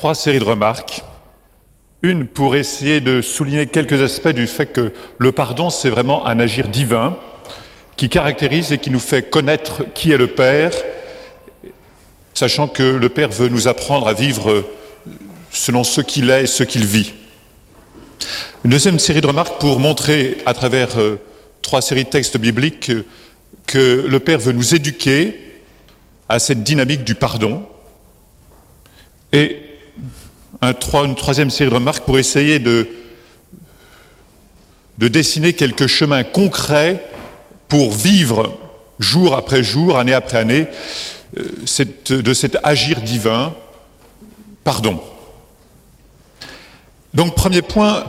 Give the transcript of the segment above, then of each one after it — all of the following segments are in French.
3 séries de remarques. Une pour essayer de souligner quelques aspects du fait que le pardon, c'est vraiment un agir divin qui caractérise et qui nous fait connaître qui est le Père, sachant que le Père veut nous apprendre à vivre selon ce qu'il est et ce qu'il vit. Une deuxième série de remarques pour montrer à travers 3 séries de textes bibliques que le Père veut nous éduquer à cette dynamique du pardon. Et une troisième série de remarques pour essayer de dessiner quelques chemins concrets pour vivre jour après jour, année après année, de cet agir divin, pardon. Donc, premier point,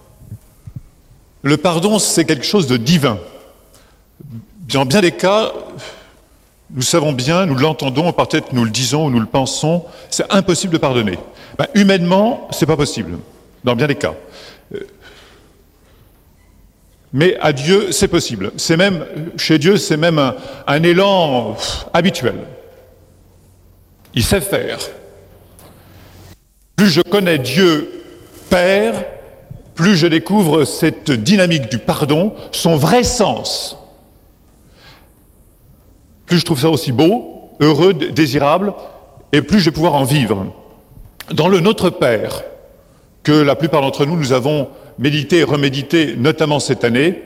le pardon, c'est quelque chose de divin. Dans bien des cas, nous savons bien, nous l'entendons, peut-être nous le disons ou nous le pensons, c'est impossible de pardonner. Humainement, c'est pas possible, dans bien des cas. Mais à Dieu, c'est possible. C'est même, chez Dieu, c'est même un élan habituel. Il sait faire. Plus je connais Dieu Père, plus je découvre cette dynamique du pardon, son vrai sens. Plus je trouve ça aussi beau, heureux, désirable, et plus je vais pouvoir en vivre. Dans le Notre Père, que la plupart d'entre nous avons médité et remédité, notamment cette année,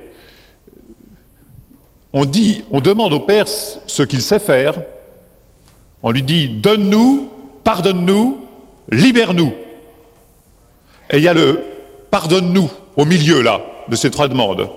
on demande au Père ce qu'il sait faire. On lui dit « donne-nous, pardonne-nous, libère-nous ». Et il y a le « pardonne-nous » au milieu, là, de ces 3 demandes.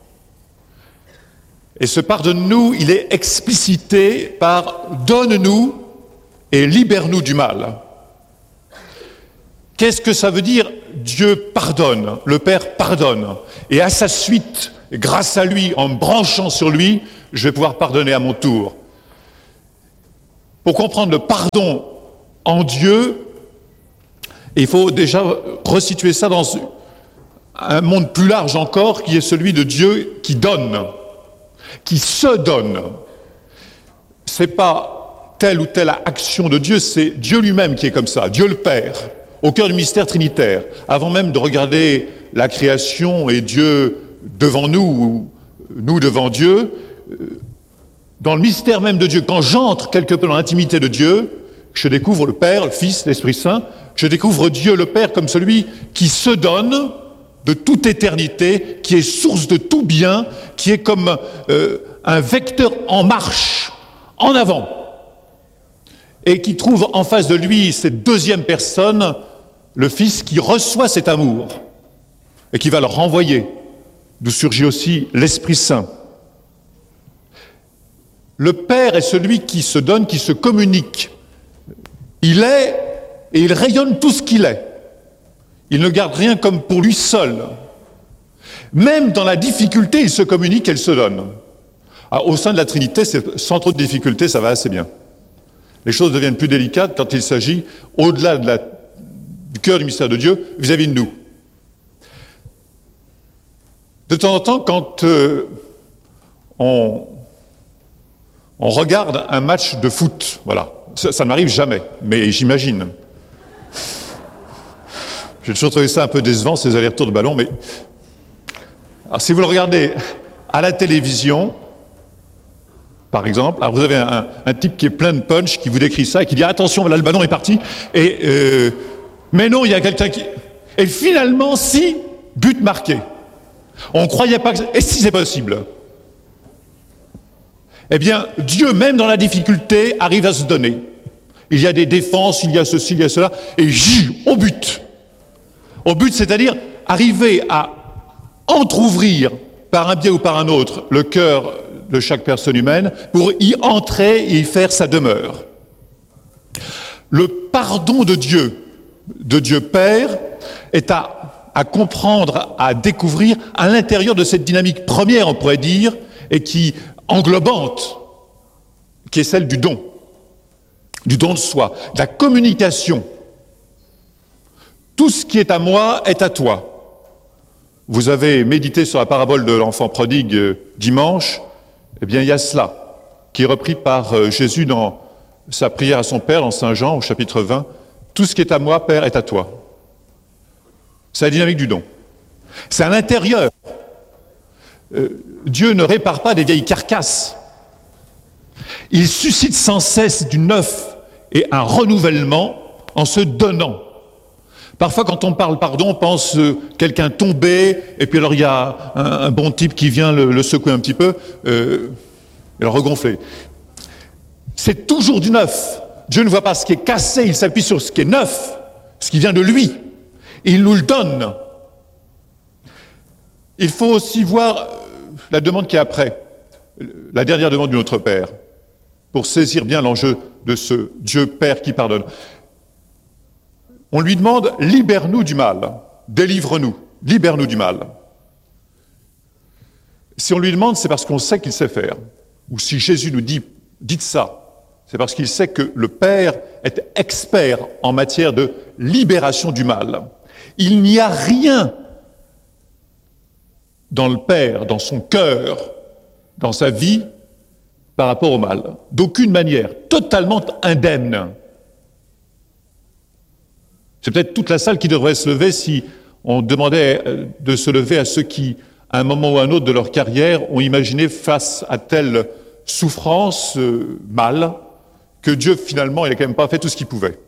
Et ce « pardonne-nous », il est explicité par « donne-nous et libère-nous du mal ». Qu'est-ce que ça veut dire? Dieu pardonne, le Père pardonne. Et à sa suite, grâce à lui, en me branchant sur lui, je vais pouvoir pardonner à mon tour. Pour comprendre le pardon en Dieu, il faut déjà resituer ça dans un monde plus large encore, qui est celui de Dieu qui donne, qui se donne. C'est pas telle ou telle action de Dieu, c'est Dieu lui-même qui est comme ça, Dieu le Père. Au cœur du mystère trinitaire, avant même de regarder la création et Dieu devant nous, ou nous devant Dieu, dans le mystère même de Dieu, quand j'entre quelque peu dans l'intimité de Dieu, je découvre le Père, le Fils, l'Esprit Saint, je découvre Dieu le Père comme celui qui se donne de toute éternité, qui est source de tout bien, qui est comme un vecteur en marche, en avant, et qui trouve en face de lui cette deuxième personne, le Fils qui reçoit cet amour et qui va le renvoyer, d'où surgit aussi l'Esprit Saint. Le Père est celui qui se donne, qui se communique. Il est et il rayonne tout ce qu'il est. Il ne garde rien comme pour lui seul. Même dans la difficulté, il se communique et il se donne. Alors, au sein de la Trinité, sans trop de difficultés, ça va assez bien. Les choses deviennent plus délicates quand il s'agit, au-delà du cœur du mystère de Dieu, vis-à-vis de nous. De temps en temps, quand on regarde un match de foot, voilà, ça ne m'arrive jamais, mais j'imagine. J'ai toujours trouvé ça un peu décevant, ces allers-retours de ballon, mais... Alors, si vous le regardez à la télévision, par exemple, alors vous avez un type qui est plein de punch, qui vous décrit ça, et qui dit « Attention, voilà, le ballon est parti », et mais non, il y a quelqu'un qui... Et finalement, si, but marqué. On ne croyait pas que... Et si c'est possible? Eh bien, Dieu, même dans la difficulté, arrive à se donner. Il y a des défenses, il y a ceci, il y a cela, et au but. Au but, c'est-à-dire arriver à entr'ouvrir, par un biais ou par un autre, le cœur de chaque personne humaine, pour y entrer et y faire sa demeure. Le pardon de Dieu Père, est à comprendre, à découvrir à l'intérieur de cette dynamique première, on pourrait dire, et qui englobante, qui est celle du don de soi, de la communication. Tout ce qui est à moi est à toi. Vous avez médité sur la parabole de l'enfant prodigue dimanche, eh bien il y a cela, qui est repris par Jésus dans sa prière à son Père, dans Saint Jean, au chapitre 20, tout ce qui est à moi, Père, est à toi. C'est la dynamique du don. C'est à l'intérieur. Dieu ne répare pas des vieilles carcasses. Il suscite sans cesse du neuf et un renouvellement en se donnant. Parfois, quand on parle pardon, on pense quelqu'un tombé, et puis alors il y a un bon type qui vient le secouer un petit peu, et le regonfler. C'est toujours du neuf. Dieu ne voit pas ce qui est cassé, il s'appuie sur ce qui est neuf, ce qui vient de lui. Et il nous le donne. Il faut aussi voir la demande qui est après, la dernière demande de notre Père, pour saisir bien l'enjeu de ce Dieu Père qui pardonne. On lui demande « libère-nous du mal, délivre-nous, libère-nous du mal ». Si on lui demande, c'est parce qu'on sait qu'il sait faire. Ou si Jésus nous dit « dites ça », c'est parce qu'il sait que le Père est expert en matière de libération du mal. Il n'y a rien dans le Père, dans son cœur, dans sa vie, par rapport au mal. D'aucune manière, totalement indemne. C'est peut-être toute la salle qui devrait se lever si on demandait de se lever à ceux qui, à un moment ou à un autre de leur carrière, ont imaginé face à telle souffrance, mal, que Dieu, finalement, il n'a quand même pas fait tout ce qu'il pouvait.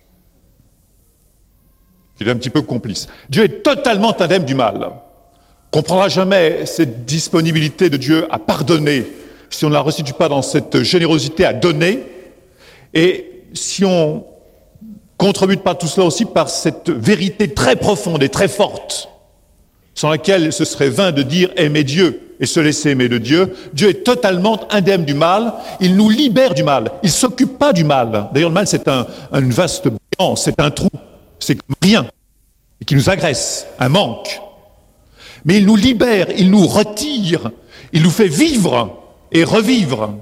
Il est un petit peu complice. Dieu est totalement indemne du mal. On ne comprendra jamais cette disponibilité de Dieu à pardonner si on ne la restitue pas dans cette générosité à donner, et si on contribue pas tout cela aussi par cette vérité très profonde et très forte, sans laquelle ce serait vain de dire aimer Dieu et se laisser aimer de Dieu. Dieu est totalement indemne du mal, il nous libère du mal, il ne s'occupe pas du mal. D'ailleurs, le mal, c'est une vaste béant, c'est un trou, c'est comme rien, et qui nous agresse, un manque. Mais il nous libère, il nous retire, il nous fait vivre et revivre.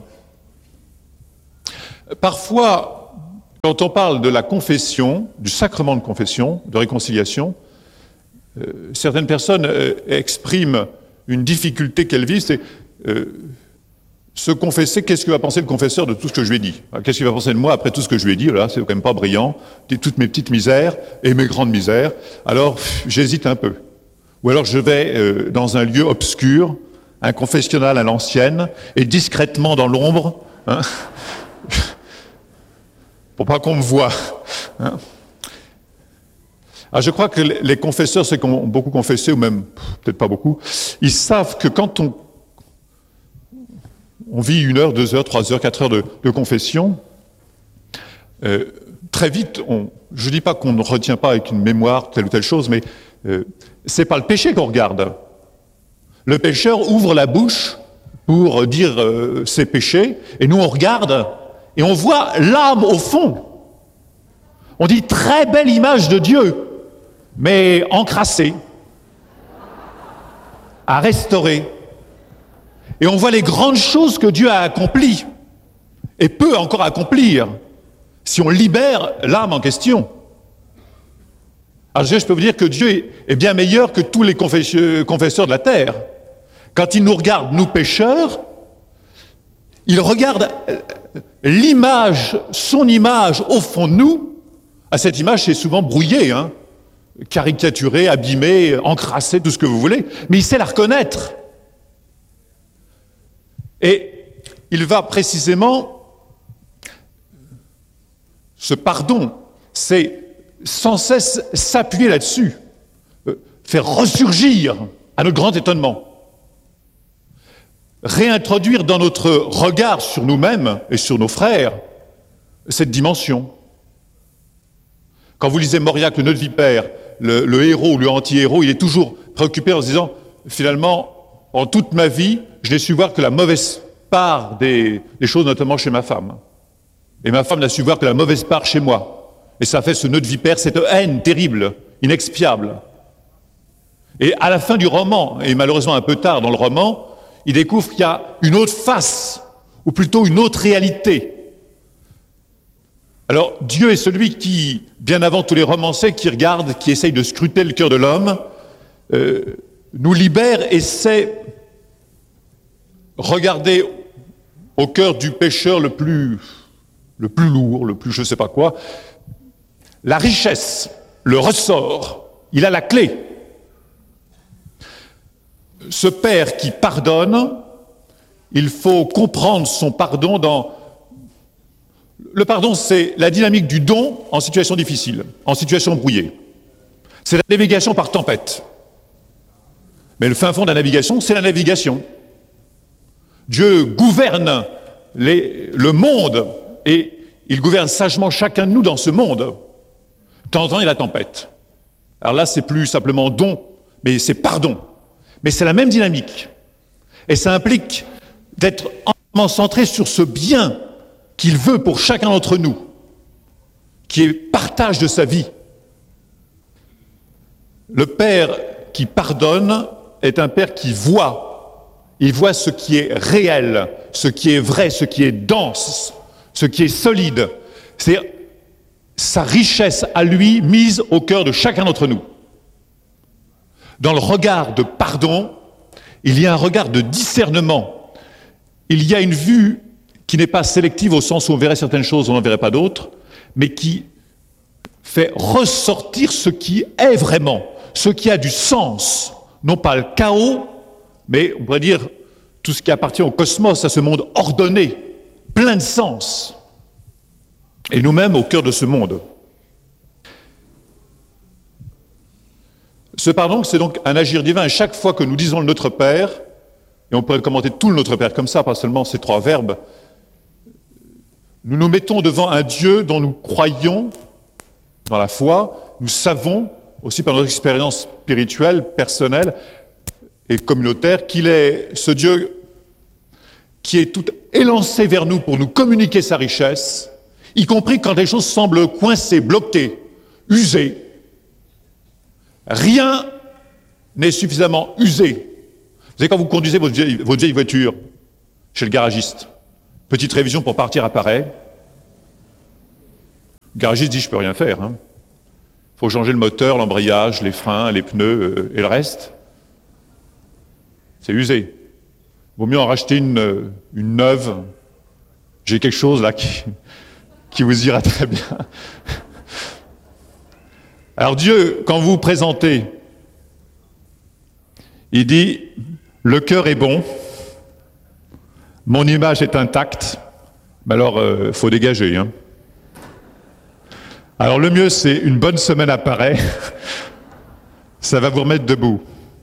Parfois, quand on parle de la confession, du sacrement de confession, de réconciliation, certaines personnes expriment une difficulté qu'elles vivent, c'est se confesser, qu'est-ce que va penser le confesseur de tout ce que je lui ai dit? Qu'est-ce qu'il va penser de moi après tout ce que je lui ai dit? Là, c'est quand même pas brillant, toutes mes petites misères et mes grandes misères. Alors, j'hésite un peu. Ou alors je vais dans un lieu obscur, un confessionnal à l'ancienne, et discrètement dans l'ombre, hein, pour pas qu'on me voie. Hein. Alors je crois que les confesseurs, ceux qui ont beaucoup confessé, ou même peut-être pas beaucoup, ils savent que quand on vit 1 heure, 2 heures, 3 heures, 4 heures de confession, très vite, je ne dis pas qu'on ne retient pas avec une mémoire telle ou telle chose, mais c'est pas le péché qu'on regarde. Le pécheur ouvre la bouche pour dire ses péchés, et nous on regarde et on voit l'âme au fond. On dit très belle image de Dieu, mais encrassée, à restaurer. Et on voit les grandes choses que Dieu a accomplies, et peut encore accomplir, si on libère l'âme en question. Alors je peux vous dire que Dieu est bien meilleur que tous les confesseurs de la terre. Quand il nous regarde, nous pécheurs, il regarde l'image, son image au fond de nous. À cette image, c'est souvent brouillé, hein, caricaturé, abîmé, encrassé, tout ce que vous voulez, mais il sait la reconnaître. Et il va précisément, ce pardon, c'est sans cesse s'appuyer là-dessus, faire ressurgir, à notre grand étonnement, réintroduire dans notre regard sur nous-mêmes et sur nos frères cette dimension. Quand vous lisez Mauriac, le nœud de vipère, le héros ou le anti-héros, il est toujours préoccupé en se disant, finalement, en toute ma vie, je n'ai su voir que la mauvaise part des choses, notamment chez ma femme. Et ma femme n'a su voir que la mauvaise part chez moi. Et ça fait ce nœud de vipère, cette haine terrible, inexpiable. Et à la fin du roman, et malheureusement un peu tard dans le roman, il découvre qu'il y a une autre face, ou plutôt une autre réalité. Alors, Dieu est celui qui, bien avant tous les romanciers, qui regarde, qui essaye de scruter le cœur de l'homme, nous libère et sait regarder au cœur du pécheur le plus lourd, le plus je ne sais pas quoi, la richesse, le ressort, il a la clé. Ce Père qui pardonne, il faut comprendre son pardon dans... Le pardon, c'est la dynamique du don en situation difficile, en situation brouillée. C'est la navigation par tempête. Mais le fin fond de la navigation, c'est la navigation. Dieu gouverne le monde et il gouverne sagement chacun de nous dans ce monde. De temps en temps, il y a la tempête. Alors là, c'est plus simplement don, mais c'est pardon. Mais c'est la même dynamique. Et ça implique d'être entièrement centré sur ce bien qu'il veut pour chacun d'entre nous, qui est partage de sa vie. Le Père qui pardonne est un Père qui voit. Il voit ce qui est réel, ce qui est vrai, ce qui est dense, ce qui est solide. C'est sa richesse à lui mise au cœur de chacun d'entre nous. Dans le regard de pardon, il y a un regard de discernement. Il y a une vue qui n'est pas sélective au sens où on verrait certaines choses, on n'en verrait pas d'autres, mais qui fait ressortir ce qui est vraiment, ce qui a du sens, non pas le chaos, mais on pourrait dire tout ce qui appartient au cosmos, à ce monde ordonné, plein de sens. Et nous-mêmes au cœur de ce monde. Ce pardon, c'est donc un agir divin. Et chaque fois que nous disons le Notre Père, et on pourrait commenter tout le Notre Père comme ça, pas seulement ces 3 verbes, nous nous mettons devant un Dieu dont nous croyons dans la foi, nous savons, aussi par notre expérience spirituelle, personnelle et communautaire, qu'il est ce Dieu qui est tout élancé vers nous pour nous communiquer sa richesse, y compris quand les choses semblent coincées, bloquées, usées. Rien n'est suffisamment usé. Vous savez, quand vous conduisez votre vieille voiture chez le garagiste, petite révision pour partir apparaît. Le garagiste dit, je peux rien faire. Il faut changer le moteur, l'embrayage, les freins, les pneus et le reste. C'est usé. Vaut mieux en racheter une neuve. J'ai quelque chose là qui vous ira très bien. Alors Dieu, quand vous vous présentez, il dit, le cœur est bon, mon image est intacte, mais alors faut dégager. Alors le mieux, c'est une bonne semaine apparaît, ça va vous remettre debout.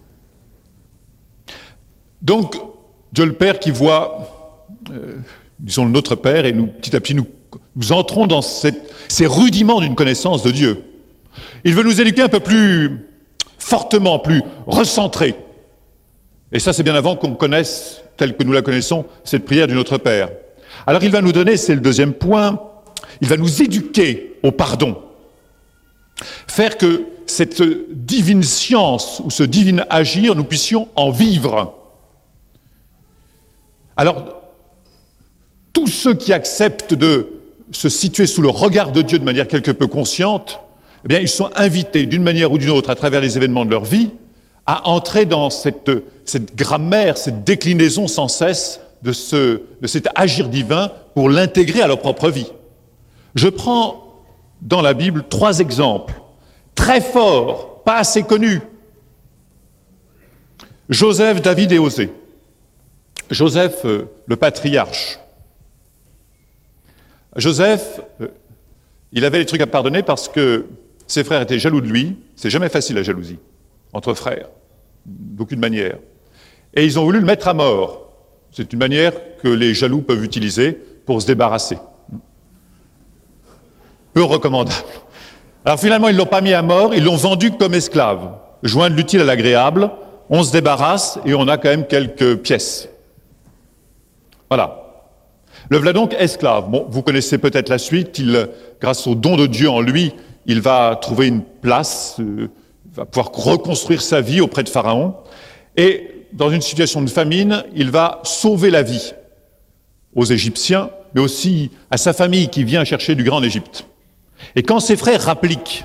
Donc, Dieu le Père qui voit, disons le Notre Père, et nous, petit à petit, nous entrons dans ces rudiments d'une connaissance de Dieu. Il veut nous éduquer un peu plus fortement, plus recentré. Et ça, c'est bien avant qu'on connaisse, telle que nous la connaissons, cette prière du Notre Père. Alors il va nous donner, c'est le deuxième point, il va nous éduquer au pardon. Faire que cette divine science ou ce divin agir, nous puissions en vivre. Alors, tous ceux qui acceptent de se situer sous le regard de Dieu de manière quelque peu consciente, eh bien, ils sont invités d'une manière ou d'une autre, à travers les événements de leur vie, à entrer dans cette grammaire, cette déclinaison sans cesse de cet agir divin pour l'intégrer à leur propre vie. Je prends dans la Bible 3 exemples, très forts, pas assez connus. Joseph, David et Osée. Joseph, le patriarche. Joseph, il avait des trucs à pardonner parce que ses frères étaient jaloux de lui. C'est jamais facile la jalousie, entre frères, d'aucune manière. Et ils ont voulu le mettre à mort. C'est une manière que les jaloux peuvent utiliser pour se débarrasser. Peu recommandable. Alors finalement, ils ne l'ont pas mis à mort, ils l'ont vendu comme esclave. Joindre l'utile à l'agréable, on se débarrasse et on a quand même quelques pièces. Voilà. Le voilà donc esclave. Bon, vous connaissez peut-être la suite. Grâce au don de Dieu en lui, il va trouver une place, va pouvoir reconstruire sa vie auprès de Pharaon. Et dans une situation de famine, il va sauver la vie aux Égyptiens, mais aussi à sa famille qui vient chercher du grain en Égypte. Et quand ses frères rappliquent,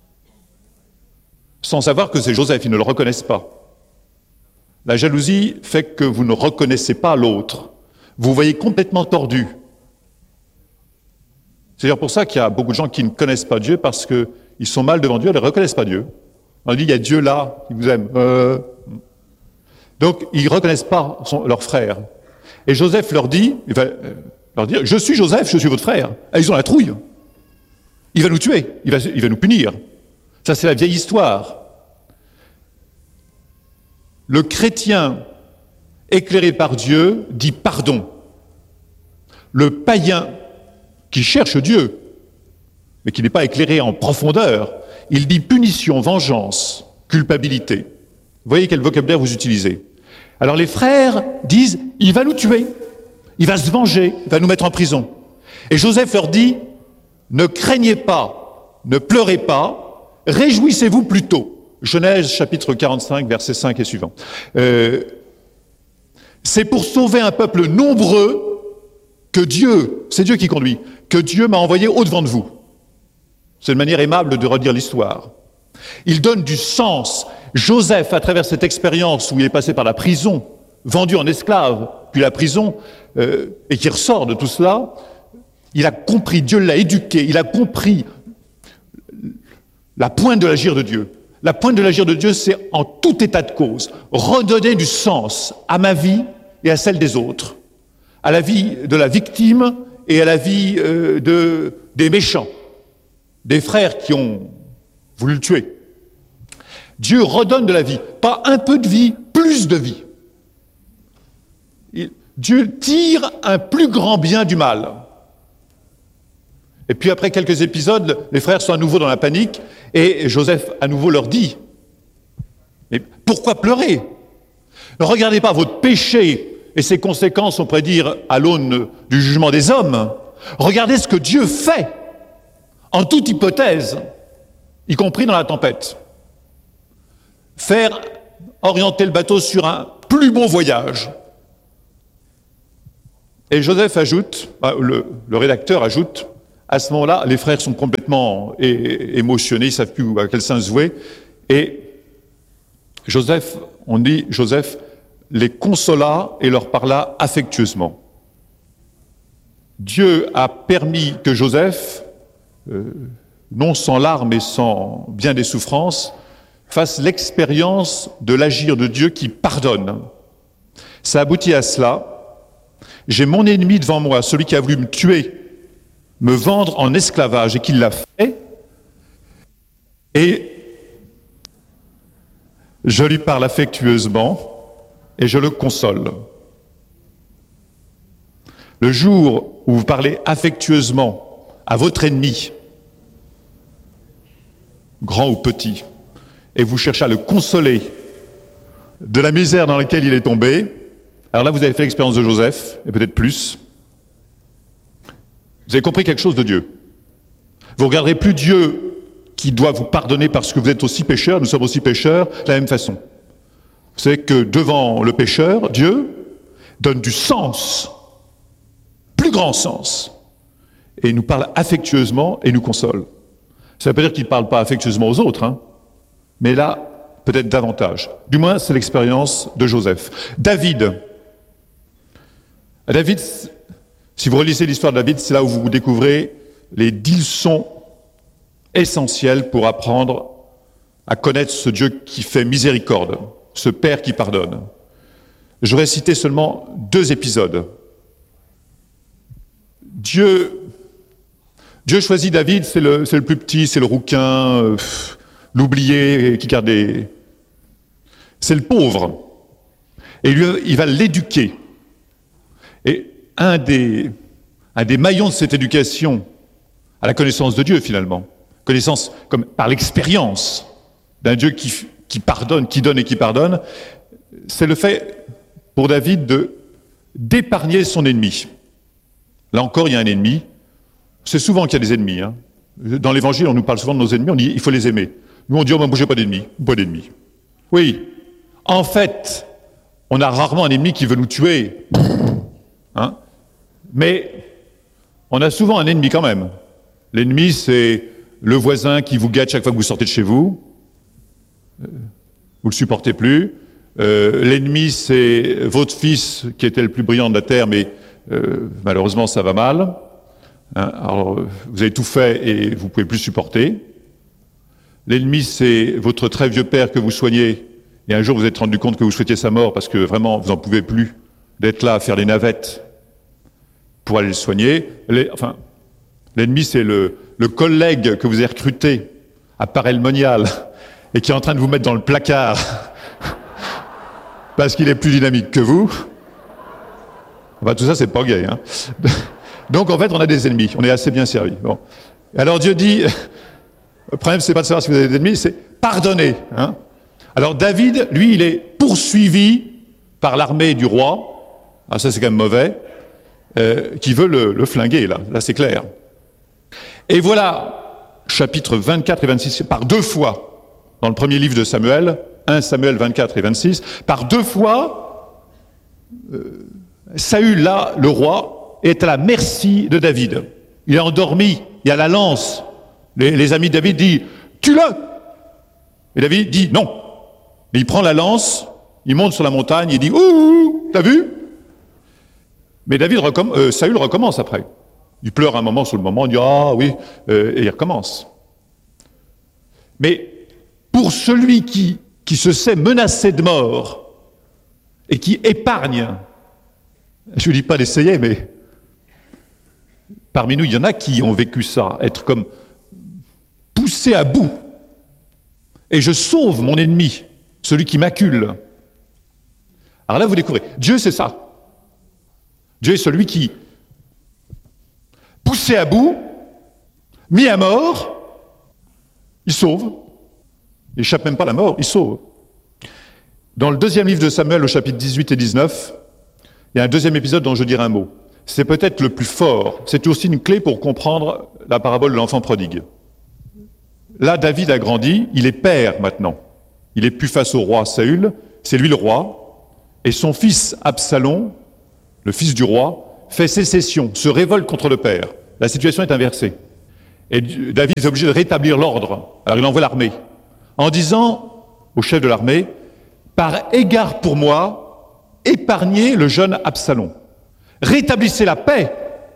sans savoir que c'est Joseph, ils ne le reconnaissent pas. La jalousie fait que vous ne reconnaissez pas l'autre. Vous voyez complètement tordu. C'est d'ailleurs pour ça qu'il y a beaucoup de gens qui ne connaissent pas Dieu, parce qu'ils sont mal devant Dieu, ils ne reconnaissent pas Dieu. On dit, il y a Dieu là, qui vous aime. Donc, ils ne reconnaissent pas leur frère. Et Joseph leur dit, il va leur dire, je suis Joseph, je suis votre frère. Et ils ont la trouille. Il va nous tuer, il va nous punir. Ça, c'est la vieille histoire. Le chrétien éclairé par Dieu dit pardon. Le païen qui cherche Dieu, mais qui n'est pas éclairé en profondeur, il dit punition, vengeance, culpabilité. Vous voyez quel vocabulaire vous utilisez. Alors les frères disent, il va nous tuer, il va se venger, il va nous mettre en prison. Et Joseph leur dit, ne craignez pas, ne pleurez pas, réjouissez-vous plutôt. Genèse chapitre 45, versets 5 et suivants. C'est pour sauver un peuple nombreux que Dieu, c'est Dieu qui conduit, que Dieu m'a envoyé au-devant de vous. C'est une manière aimable de redire l'histoire. Il donne du sens. Joseph, à travers cette expérience où il est passé par la prison, vendu en esclave, puis la prison, et qui ressort de tout cela, il a compris, Dieu l'a éduqué, il a compris la pointe de l'agir de Dieu. La pointe de l'agir de Dieu, c'est en tout état de cause, redonner du sens à ma vie et à celle des autres, à la vie de la victime et à la vie des méchants, des frères qui ont voulu le tuer. Dieu redonne de la vie, pas un peu de vie, plus de vie. Dieu tire un plus grand bien du mal. Et puis après quelques épisodes, les frères sont à nouveau dans la panique et Joseph à nouveau leur dit, mais pourquoi pleurer? Ne regardez pas votre péché et ses conséquences, on pourrait dire, à l'aune du jugement des hommes. Regardez ce que Dieu fait, en toute hypothèse, y compris dans la tempête. Faire orienter le bateau sur un plus beau voyage. Et Joseph ajoute, le rédacteur ajoute, à ce moment-là, les frères sont complètement émotionnés, ils ne savent plus à quel sens se vouer. Et Joseph, on dit, Joseph les consola et leur parla affectueusement. Dieu a permis que Joseph, non sans larmes et sans bien des souffrances, fasse l'expérience de l'agir de Dieu qui pardonne. Ça aboutit à cela. J'ai mon ennemi devant moi, celui qui a voulu me tuer, me vendre en esclavage et qui l'a fait. Et je lui parle affectueusement et je le console. Le jour où vous parlez affectueusement à votre ennemi, grand ou petit, et vous cherchez à le consoler de la misère dans laquelle il est tombé, alors là vous avez fait l'expérience de Joseph, et peut-être plus. Vous avez compris quelque chose de Dieu. Vous ne regarderez plus Dieu qui doit vous pardonner parce que vous êtes aussi pécheur, nous sommes aussi pécheurs, de la même façon. Vous savez que devant le pécheur, Dieu donne du sens, plus grand sens, et nous parle affectueusement et nous console. Ça ne veut pas dire qu'il ne parle pas affectueusement aux autres, hein, mais là, peut-être davantage. Du moins, c'est l'expérience de Joseph. David, si vous relisez l'histoire de David, c'est là où vous découvrez les 10 leçons essentielles pour apprendre à connaître ce Dieu qui fait miséricorde, ce Père qui pardonne. J'aurais cité seulement 2 épisodes. Dieu choisit David, c'est le plus petit, c'est le rouquin, l'oublié qui garde des... C'est le pauvre. Et lui, il va l'éduquer. Et un des maillons de cette éducation à la connaissance de Dieu, finalement, connaissance comme par l'expérience d'un Dieu qui pardonne, qui donne et qui pardonne, c'est le fait pour David d'épargner son ennemi. Là encore, il y a un ennemi. C'est souvent qu'il y a des ennemis. Hein. Dans l'Évangile, on nous parle souvent de nos ennemis, on dit il faut les aimer. Nous, on dit, oh, moi, j'ai pas d'ennemis, pas d'ennemis. Oui, en fait, on a rarement un ennemi qui veut nous tuer. Hein? Mais on a souvent un ennemi quand même. L'ennemi, c'est le voisin qui vous gâte chaque fois que vous sortez de chez vous. Vous le supportez plus. L'ennemi, c'est votre fils qui était le plus brillant de la terre, mais malheureusement, ça va mal. Alors, vous avez tout fait et vous ne pouvez plus supporter. L'ennemi, c'est votre très vieux père que vous soignez, et un jour vous êtes rendu compte que vous souhaitiez sa mort parce que vraiment vous n'en pouvez plus d'être là à faire les navettes pour aller le soigner. L'ennemi, c'est le collègue que vous avez recruté à Paray-le-Monial et qui est en train de vous mettre dans le placard parce qu'il est plus dynamique que vous. Tout ça, c'est pas gay, hein. Donc, en fait, on a des ennemis. On est assez bien servi. Bon. Alors, Dieu dit, le problème, c'est pas de savoir si vous avez des ennemis, c'est pardonner, hein. Alors, David, lui, il est poursuivi par l'armée du roi. Ah, ça, c'est quand même mauvais. Qui veut le flinguer, là. Là, c'est clair. Et voilà, chapitres 24 et 26, par 2 fois, dans le premier livre de Samuel, 1 Samuel 24 et 26, par 2 fois, Saül, là, le roi, est à la merci de David. Il est endormi, il y a la lance. Les amis de David disent « Tue-le » Et David dit « Non ». Mais il prend la lance, il monte sur la montagne, il dit « Ouh, t'as vu ?» Mais Saül recommence après. Il pleure un moment sur le moment, il dit « Ah oui », et il recommence. Mais pour celui qui se sait menacé de mort et qui épargne, je ne dis pas d'essayer, mais parmi nous, il y en a qui ont vécu ça, être comme poussé à bout. Et je sauve mon ennemi, celui qui m'accule. Alors là, vous découvrez, Dieu, c'est ça. Dieu est celui qui, poussé à bout, mis à mort, il sauve. Il n'échappe même pas à la mort, il sauve. Dans le 2e livre de Samuel, au chapitre 18 et 19, il y a un 2e épisode dont je dirai un mot. C'est peut-être le plus fort. C'est aussi une clé pour comprendre la parabole de l'enfant prodigue. Là, David a grandi, il est père maintenant. Il n'est plus face au roi Saül, c'est lui le roi. Et son fils Absalom, le fils du roi, fait sécession, se révolte contre le père. La situation est inversée. Et David est obligé de rétablir l'ordre. Alors il envoie l'armée, en disant au chef de l'armée, « Par égard pour moi, épargnez le jeune Absalom. Rétablissez la paix.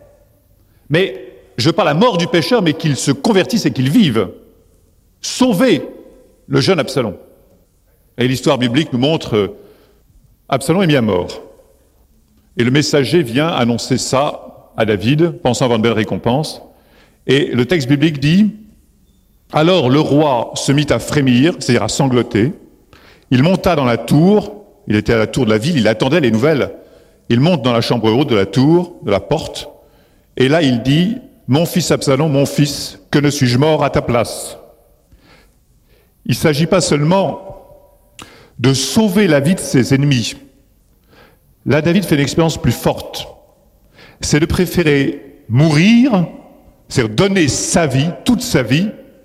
Mais je parle à mort du pécheur, mais qu'il se convertisse et qu'il vive. Sauvez le jeune Absalom. » Et l'histoire biblique nous montre Absalom est mis à mort. Et le messager vient annoncer ça à David, pensant avoir une belle récompense. Et le texte biblique dit, « Alors le roi se mit à frémir, c'est-à-dire à sangloter. Il monta dans la tour, il était à la tour de la ville, il attendait les nouvelles. Il monte dans la chambre haute de la tour, de la porte, et là il dit, « Mon fils Absalom, mon fils, que ne suis-je mort à ta place ?» Il ne s'agit pas seulement de sauver la vie de ses ennemis. Là, David fait une expérience plus forte. C'est de préférer mourir, c'est-à-dire donner sa vie, toute sa vie,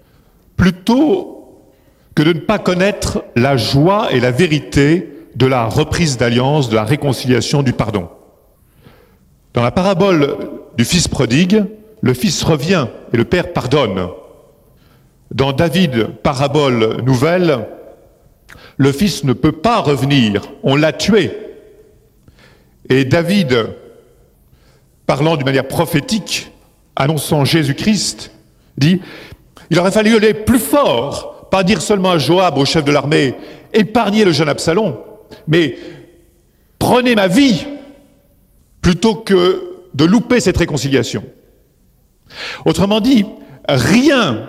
plutôt que de ne pas connaître la joie et la vérité de la reprise d'alliance, de la réconciliation, du pardon. Dans la parabole du fils prodigue, le fils revient et le père pardonne. Dans David, parabole nouvelle, le fils ne peut pas revenir, on l'a tué. Et David, parlant d'une manière prophétique, annonçant Jésus-Christ, dit « Il aurait fallu aller plus fort, pas dire seulement à Joab, au chef de l'armée, épargnez le jeune Absalom, mais prenez ma vie, plutôt que de louper cette réconciliation. » Autrement dit, rien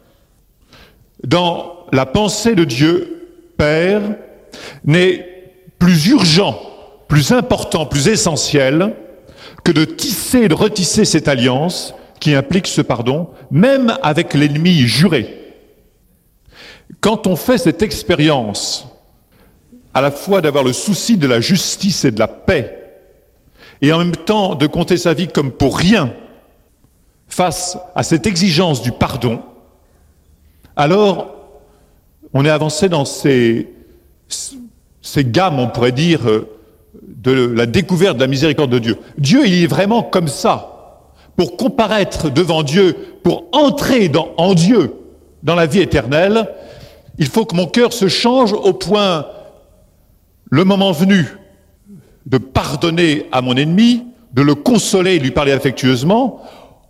dans la pensée de Dieu, Père, n'est plus urgent, plus important, plus essentiel que de tisser et de retisser cette alliance qui implique ce pardon, même avec l'ennemi juré. Quand on fait cette expérience, à la fois d'avoir le souci de la justice et de la paix, et en même temps de compter sa vie comme pour rien, face à cette exigence du pardon, alors on est avancé dans ces gammes, on pourrait dire, de la découverte de la miséricorde de Dieu. Dieu, il est vraiment comme ça. Pour comparaître devant Dieu, pour entrer en Dieu, dans la vie éternelle, il faut que mon cœur se change au point, le moment venu, de pardonner à mon ennemi, de le consoler et de lui parler affectueusement,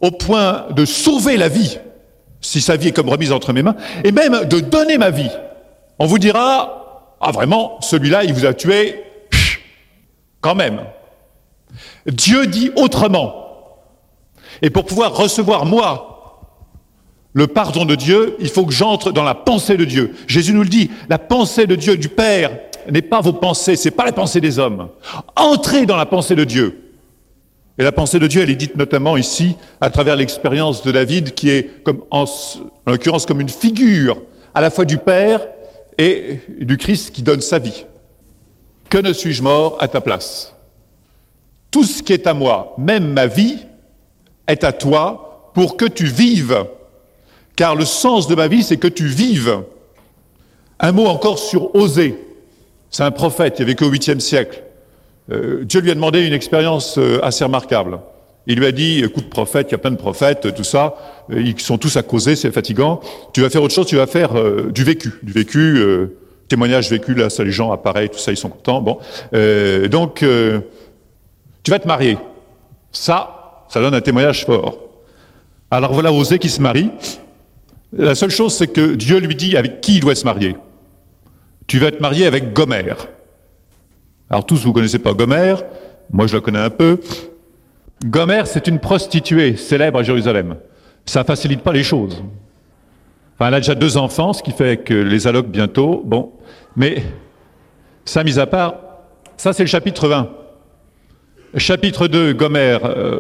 au point de sauver la vie, si sa vie est comme remise entre mes mains, et même de donner ma vie. On vous dira, ah vraiment, celui-là, il vous a tué, quand même. Dieu dit autrement. Et pour pouvoir recevoir, moi, le pardon de Dieu, il faut que j'entre dans la pensée de Dieu. Jésus nous le dit, la pensée de Dieu, du Père, n'est pas vos pensées, c'est pas la pensée des hommes. Entrez dans la pensée de Dieu. Et la pensée de Dieu, elle est dite notamment ici, à travers l'expérience de David, qui est, comme en l'occurrence, comme une figure, à la fois du Père et du Christ qui donne sa vie. Que ne suis-je mort à ta place? Tout ce qui est à moi, même ma vie, est à toi pour que tu vives. Car le sens de ma vie, c'est que tu vives. Un mot encore sur Osée. C'est un prophète, il a vécu au 8e siècle. Dieu lui a demandé une expérience assez remarquable. Il lui a dit, écoute prophète, il y a plein de prophètes, tout ça, ils sont tous à causer, c'est fatigant. Tu vas faire autre chose, tu vas faire du vécu. Témoignage vécu, là, ça, les gens apparaissent, tout ça, ils sont contents. Bon, donc, tu vas te marier. Ça donne un témoignage fort. Alors voilà Osée qui se marie. La seule chose, c'est que Dieu lui dit avec qui il doit se marier. Tu vas te marier avec Gomère. Alors tous, vous ne connaissez pas Gomère, moi je la connais un peu. Gomère, c'est une prostituée célèbre à Jérusalem. Ça ne facilite pas les choses. Enfin, elle a déjà 2 enfants, ce qui fait que les allocs bientôt, bon. Mais, ça mis à part, ça c'est le chapitre 20. Chapitre 2, Gomère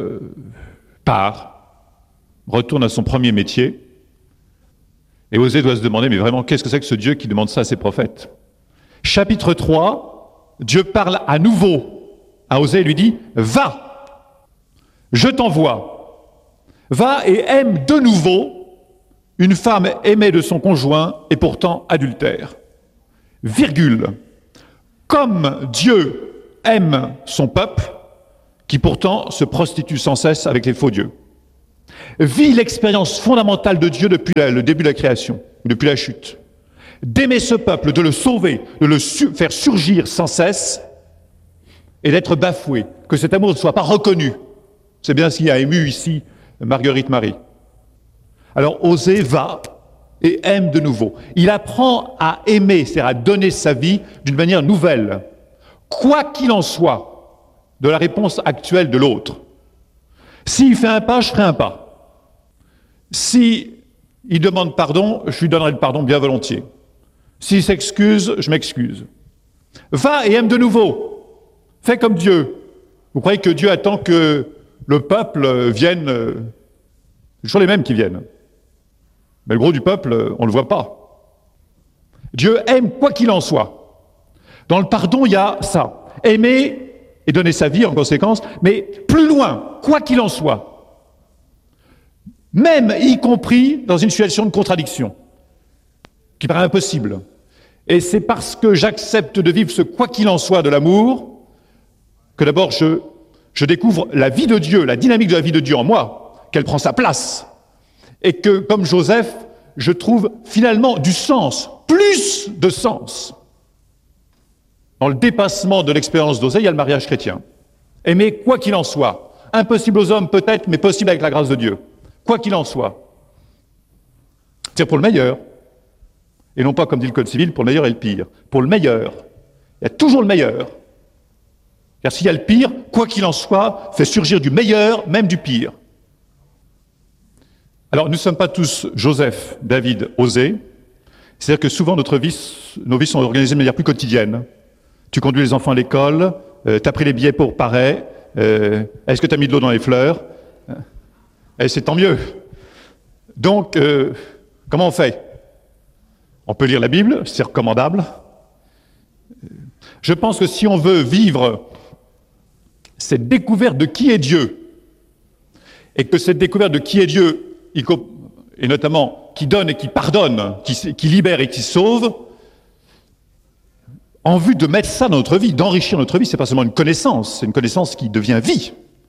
part, retourne à son premier métier, et Osée doit se demander, mais vraiment, qu'est-ce que c'est que ce Dieu qui demande ça à ses prophètes? Chapitre 3, Dieu parle à nouveau à Osée et lui dit « Va, je t'envoie. Va et aime de nouveau une femme aimée de son conjoint et pourtant adultère. Virgule. Comme Dieu aime son peuple, qui pourtant se prostitue sans cesse avec les faux dieux. Vis l'expérience fondamentale de Dieu depuis le début de la création, depuis la chute. D'aimer ce peuple, de le sauver, de le faire surgir sans cesse et d'être bafoué, que cet amour ne soit pas reconnu. C'est bien ce qui a ému ici Marguerite Marie. Alors Osée va et aime de nouveau. Il apprend à aimer, c'est-à-dire à donner sa vie d'une manière nouvelle, quoi qu'il en soit de la réponse actuelle de l'autre. S'il fait un pas, je ferai un pas. S'il demande pardon, je lui donnerai le pardon bien volontiers. S'il s'excuse, je m'excuse. Va et aime de nouveau. Fais comme Dieu. Vous croyez que Dieu attend que le peuple vienne, c'est toujours les mêmes qui viennent. Mais le gros du peuple, on ne le voit pas. Dieu aime quoi qu'il en soit. Dans le pardon, il y a ça. Aimer et donner sa vie en conséquence, mais plus loin, quoi qu'il en soit. Même y compris dans une situation de contradiction, qui paraît impossible. Et c'est parce que j'accepte de vivre ce quoi qu'il en soit de l'amour, que d'abord je découvre la vie de Dieu, la dynamique de la vie de Dieu en moi, qu'elle prend sa place. Et que, comme Joseph, je trouve finalement du sens, plus de sens. Dans le dépassement de l'expérience d'Osée, il y a le mariage chrétien. Aimer quoi qu'il en soit. Impossible aux hommes peut-être, mais possible avec la grâce de Dieu. Quoi qu'il en soit. C'est pour le meilleur. Et non pas, comme dit le Code civil, pour le meilleur et le pire. Pour le meilleur. Il y a toujours le meilleur. Car s'il y a le pire, quoi qu'il en soit, fait surgir du meilleur, même du pire. Alors, nous ne sommes pas tous Joseph, David, Osée. C'est-à-dire que souvent, nos vies sont organisées de manière plus quotidienne. Tu conduis les enfants à l'école, tu as pris les billets pour Paris, est-ce que tu as mis de l'eau dans les fleurs? Et c'est tant mieux. Donc, comment on fait? On peut lire la Bible, c'est recommandable. Je pense que si on veut vivre cette découverte de qui est Dieu, et que cette découverte de qui est Dieu, et notamment qui donne et qui pardonne, qui libère et qui sauve, en vue de mettre ça dans notre vie, d'enrichir notre vie, c'est pas seulement une connaissance, c'est une connaissance qui devient vie.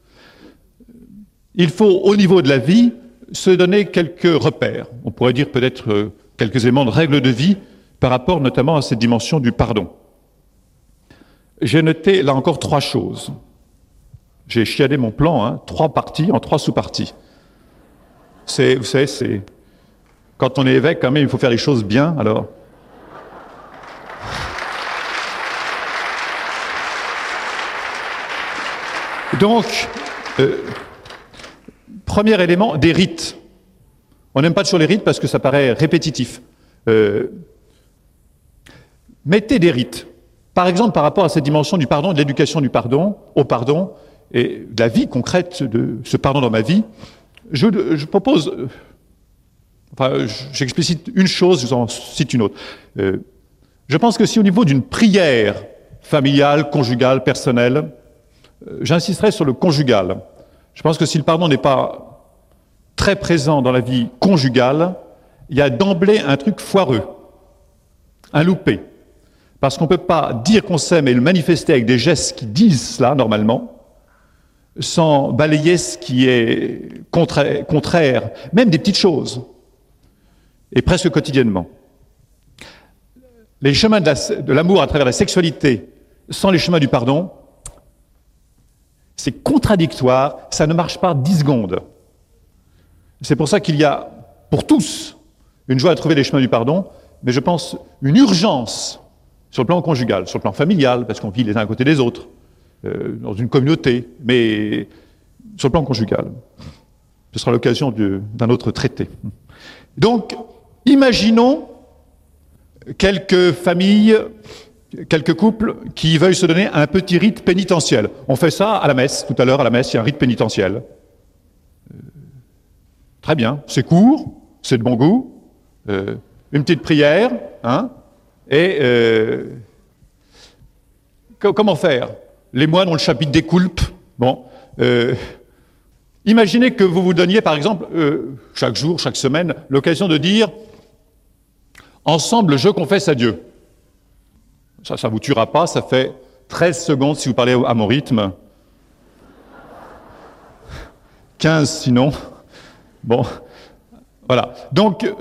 Il faut, au niveau de la vie, se donner quelques repères. On pourrait dire peut-être quelques éléments de règles de vie par rapport notamment à cette dimension du pardon. J'ai noté là encore 3 choses. J'ai chiadé mon plan, 3 parties en 3 sous-parties. Vous savez, c'est... Quand on est évêque, quand même, il faut faire les choses bien, alors... Donc, premier élément, des rites. On n'aime pas toujours les rites parce que ça paraît répétitif. Mettez des rites. Par exemple, par rapport à cette dimension du pardon, de l'éducation du pardon, au pardon, et de la vie concrète de ce pardon dans ma vie, je propose... j'explicite une chose, je vous en cite une autre. Je pense que si au niveau d'une prière familiale, conjugale, personnelle, j'insisterai sur le conjugal. Je pense que si le pardon n'est pas très présent dans la vie conjugale, il y a d'emblée un truc foireux, un loupé. Parce qu'on ne peut pas dire qu'on s'aime et le manifester avec des gestes qui disent cela, normalement, sans balayer ce qui est contraire, même des petites choses, et presque quotidiennement. Les chemins de l'amour à travers la sexualité, sans les chemins du pardon, c'est contradictoire, ça ne marche pas 10 secondes. C'est pour ça qu'il y a, pour tous, une joie à trouver les chemins du pardon, mais je pense une urgence sur le plan conjugal, sur le plan familial, parce qu'on vit les uns à côté des autres, dans une communauté, mais sur le plan conjugal. Ce sera l'occasion d'un autre traité. Donc, imaginons quelques familles, quelques couples qui veulent se donner un petit rite pénitentiel. On fait ça à la messe, tout à l'heure à la messe, il y a un rite pénitentiel. Très bien, c'est court, c'est de bon goût, une petite prière, hein, et comment faire? Les moines ont le chapitre des coulpes. Bon, imaginez que vous vous donniez, par exemple, chaque jour, chaque semaine, l'occasion de dire « Ensemble, je confesse à Dieu ». Ça ne vous tuera pas, ça fait 13 secondes si vous parlez à mon rythme. 15 sinon. Bon, voilà. Donc,